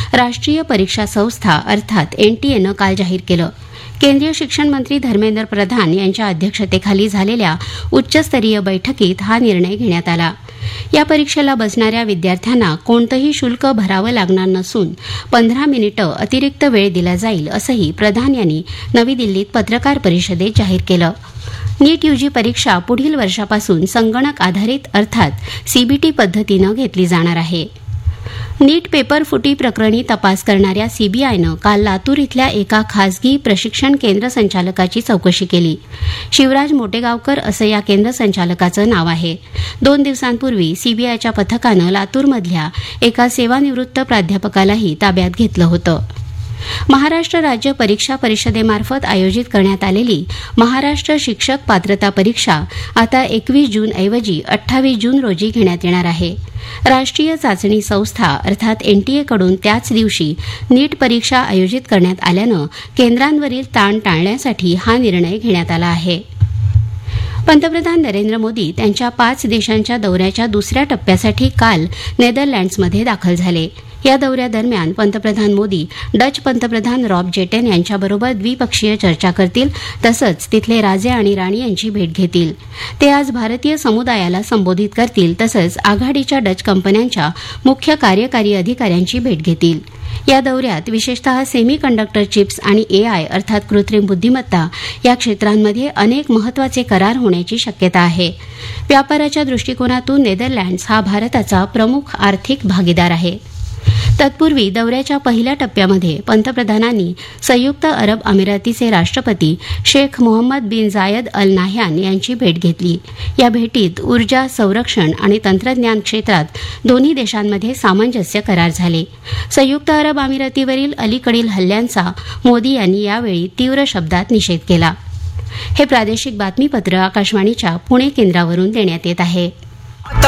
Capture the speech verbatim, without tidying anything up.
राष्ट्रीय परीक्षा संस्था अर्थात एनटीएनं काल जाहीर केलं. केंद्रीय शिक्षण मंत्री धर्मेंद्र प्रधान यांच्या अध्यक्षतेखाली झालेल्या उच्चस्तरीय बैठकीत हा निर्णय घेण्यात आला. या परीक्षेला बसणाऱ्या विद्यार्थ्यांना कोणतंही शुल्क भरावं लागणार नसून पंधरा मिनिटं अतिरिक्त वेळ दिला जाईल असंही प्रधान यांनी नवी दिल्लीत पत्रकार परिषदेत जाहीर केलं. नीट यूजी परीक्षा पुढील वर्षापासून संगणक आधारित अर्थात सीबीटी पद्धतीनं घेतली जाणार आहे. नीट पेपर फुटी प्रकरणी तपास करणाऱ्या सीबीआयनं काल लातूर इथल्या एका खासगी प्रशिक्षण केंद्र संचालकाची चौकशी केली. शिवराज मोटेगावकर असं या केंद्र संचालकाचं नाव आहे. दोन दिवसांपूर्वी सीबीआयच्या पथकानं लातूरमधल्या एका सेवानिवृत्त प्राध्यापकालाही ताब्यात घेतलं होतं. महाराष्ट्र राज्य परीक्षा परिषदेमार्फत आयोजित करण्यात आलेली महाराष्ट्र शिक्षक पात्रता परीक्षा आता एकवीस जून ऐवजी अठ्ठावीस जून रोजी घेण्यात येणार आहे. राष्ट्रीय चाचणी संस्था अर्थात एनटीएकडून त्याच दिवशी नीट परीक्षा आयोजित करण्यात आल्यानं केंद्रांवरील ताण टाळण्यासाठी हा निर्णय घेण्यात आला आहे. पंतप्रधान नरेंद्र मोदी त्यांच्या पाच देशांच्या दौऱ्याच्या दुसऱ्या टप्प्यासाठी काल नेदरलँड्समध्ये दाखल झाले. या दौऱ्यादरम्यान पंतप्रधान मोदी डच पंतप्रधान रॉब जेटेन यांच्याबरोबर द्विपक्षीय चर्चा करतील तसंच तिथले राजे आणि राणी यांची भेट घेतील. ते आज भारतीय समुदायाला संबोधित करतील तसंच आघाडीच्या डच कंपन्यांच्या मुख्य कार्यकारी अधिकाऱ्यांची भेट घेतील. या दौऱ्यात विशेषतः सेमी कंडक्टर चिप्स आणि एआय अर्थात कृत्रिम बुद्धिमत्ता या क्षेत्रांमध्ये अनेक महत्वाचे करार होण्याची शक्यता आहे. व्यापाराच्या दृष्टिकोनातून नेदरलँड्स हा भारताचा प्रमुख आर्थिक भागीदार आहे. तत्पूर्वी दौऱ्याच्या पहिल्या टप्प्यामध्ये पंतप्रधानांनी संयुक्त अरब अमिरातीचे राष्ट्रपती शेख मोहम्मद बिन जायद अल नाह्यान यांची भेट घेतली. या भेटीत ऊर्जा, संरक्षण आणि तंत्रज्ञान क्षेत्रात दोन्ही देशांमध्ये सामंजस्य करार झाले. संयुक्त अरब अमिरातीवरील अलीकडील हल्ल्यांचा मोदी यांनी यावेळी तीव्र शब्दात निषेध केला. हे प्रादेशिक बातमीपत्र आकाशवाणीच्या पुणे केंद्रावरून देण्यात येत आहे.